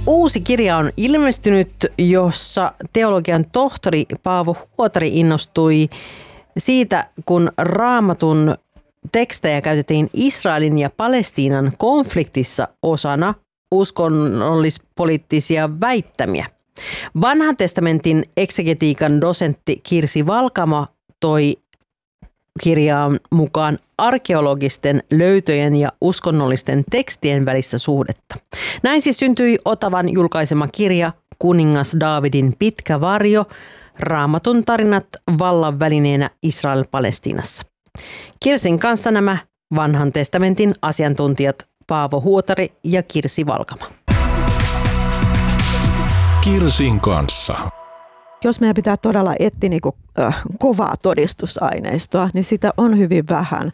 uusi kirja on ilmestynyt, jossa teologian tohtori Paavo Huotari innostui siitä, kun Raamatun tekstejä käytettiin Israelin ja Palestiinan konfliktissa osana uskonnollispoliittisia väittämiä. Vanhan testamentin eksegetiikan dosentti Kirsi Valkama toi kirjaan mukaan arkeologisten löytöjen ja uskonnollisten tekstien välistä suhdetta. Näin siis syntyi Otavan julkaisema kirja Kuningas Daavidin pitkä varjo, Raamatun tarinat vallan välineenä Israel-Palestiinassa. Kirsin kanssa nämä vanhan testamentin asiantuntijat Paavo Huotari ja Kirsi Valkama. Kirsin kanssa. Jos meidän pitää todella etsiä kovaa todistusaineistoa, niin sitä on hyvin vähän.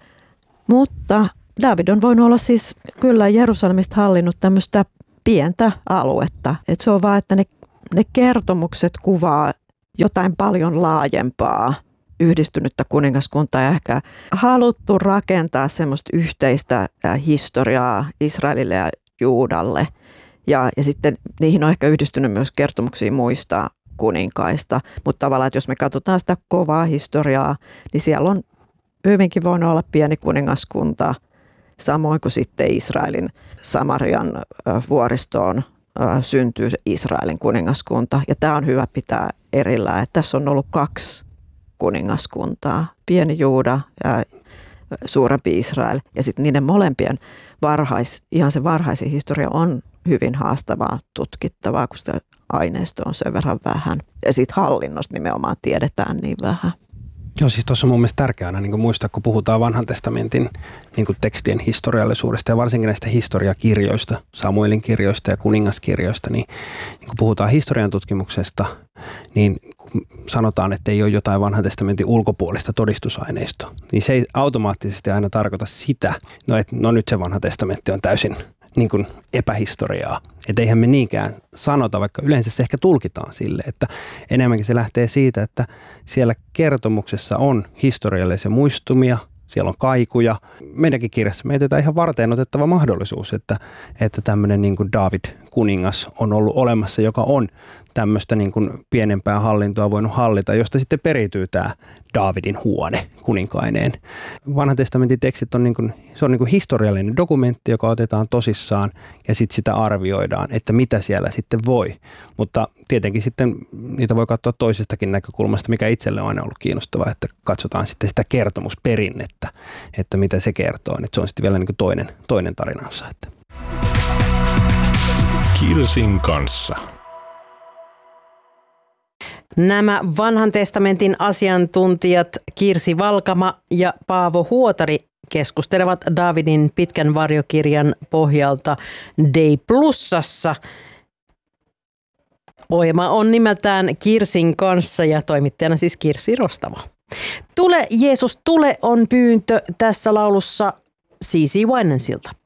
Mutta Daavid on voinut olla siis kyllä Jerusalemista hallinnut tämmöistä pientä aluetta. Et se on vaan, että ne kertomukset kuvaa jotain paljon laajempaa yhdistynyttä kuningaskuntaa ja ehkä haluttu rakentaa semmoista yhteistä historiaa Israelille ja Juudalle. Ja sitten niihin on ehkä yhdistynyt myös kertomuksia muista kuninkaista, mutta tavallaan, että jos me katsotaan sitä kovaa historiaa, niin siellä on hyvinkin voinut olla pieni kuningaskunta, samoin kuin sitten Israelin Samarian vuoristoon syntyy Israelin kuningaskunta. Ja tämä on hyvä pitää erillään, että tässä on ollut 2 kuningaskuntaa, pieni Juuda ja suurempi Israel. Ja sitten niiden molempien ihan se varhaisin historia on hyvin haastavaa tutkittavaa, kun sitä aineisto on sen verran vähän. Ja siitä hallinnosta nimenomaan tiedetään niin vähän. Joo, siis tuossa on mun mielestä tärkeää aina niin muistaa, kun puhutaan vanhan testamentin tekstien historiallisuudesta ja varsinkin näistä historiakirjoista, Samuelin kirjoista ja kuningaskirjoista, niin kun puhutaan historian tutkimuksesta, niin kun sanotaan, että ei ole jotain vanhan testamentin ulkopuolista todistusaineistoa, niin se ei automaattisesti aina tarkoita sitä, että nyt se vanha testamentti on täysin niin kuin epähistoriaa. Että eihän me niinkään sanota, vaikka yleensä se ehkä tulkitaan sille, että enemmänkin se lähtee siitä, että siellä kertomuksessa on historiallisia muistumia, siellä on kaikuja. Meidänkin kirjassa me jätetään ihan varteen otettava mahdollisuus, että tämmöinen niin kuin Daavid kuningas on ollut olemassa, joka on tämmöistä niin kuin pienempää hallintoa voinut hallita, josta sitten periytyy tämä Daavidin huone kuninkaineen. Vanhan testamentin tekstit on se on niin kuin historiallinen dokumentti, joka otetaan tosissaan ja sitten sitä arvioidaan, että mitä siellä sitten voi. Mutta tietenkin sitten niitä voi katsoa toisestakin näkökulmasta, mikä itselle on aina ollut kiinnostavaa, että katsotaan sitten sitä kertomusperinnettä, että mitä se kertoo. Että se on sitten vielä niin kuin toinen tarinansa. Kirsin kanssa. Nämä vanhan testamentin asiantuntijat Kirsi Valkama ja Paavo Huotari keskustelevat Daavidin pitkän varjokirjan pohjalta Day Plusassa. Ohjelma on nimeltään Kirsin kanssa ja toimittajana siis Kirsi Rostamo. Tule Jeesus, tule on pyyntö tässä laulussa C.C. Winansilta.